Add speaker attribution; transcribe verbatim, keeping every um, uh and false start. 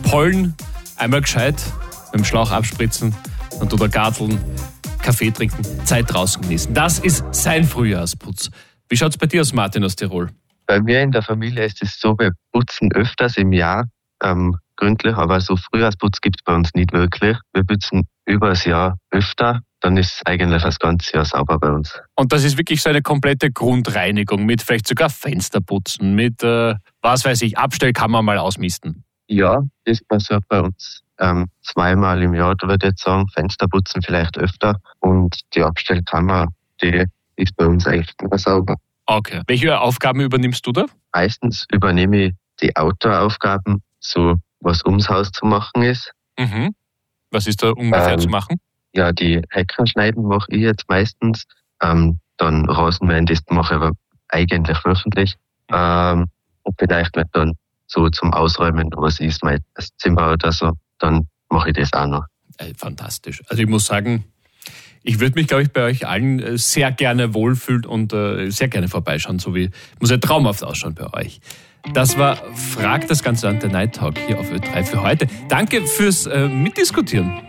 Speaker 1: Pollen, einmal gescheit, mit dem Schlauch abspritzen und oder garteln, Kaffee trinken, Zeit draußen genießen. Das ist sein Frühjahrsputz. Wie schaut's bei dir aus, Martin aus Tirol?
Speaker 2: Bei mir in der Familie ist es so, wir putzen öfters im Jahr ähm, gründlich, aber so Frühjahrsputz gibt es bei uns nicht wirklich. Wir putzen über das Jahr öfter, dann ist eigentlich das ganze Jahr sauber bei uns.
Speaker 1: Und das ist wirklich so eine komplette Grundreinigung mit vielleicht sogar Fensterputzen, mit, äh, was weiß ich, Abstellkammer mal ausmisten?
Speaker 2: Ja, das passiert bei uns ähm, zweimal im Jahr, da würde ich jetzt sagen, Fensterputzen vielleicht öfter und die Abstellkammer, die ist bei uns eigentlich immer sauber.
Speaker 1: Okay. Welche Aufgaben übernimmst du da?
Speaker 2: Meistens übernehme ich die Outdoor-Aufgaben, so was ums Haus zu machen ist.
Speaker 1: Mhm. Was ist da ungefähr
Speaker 2: ähm,
Speaker 1: zu machen?
Speaker 2: Ja, die Hecken schneiden mache ich jetzt meistens. Ähm, dann Rasenmähen, das mache ich aber eigentlich wöchentlich. Ähm, und vielleicht nicht dann so zum Ausräumen, was ist mein Zimmer oder so, dann mache ich das auch noch.
Speaker 1: Äh, fantastisch. Also ich muss sagen, ich würde mich, glaube ich, bei euch allen sehr gerne wohlfühlen und äh, sehr gerne vorbeischauen, so wie, muss ja traumhaft ausschauen bei euch. Das war Frag das Ganze an der Night Talk hier auf Ö drei für heute. Danke fürs äh, Mitdiskutieren.